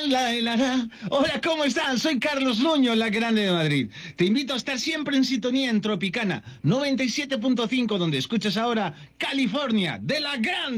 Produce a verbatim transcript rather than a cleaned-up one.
la, la, la. Hola, ¿cómo están? Soy Carlos Nuño, la Grande de Madrid. Te invito a estar siempre en sintonía en Tropicana noventa y siete punto cinco, donde escuchas ahora California, de la Grande.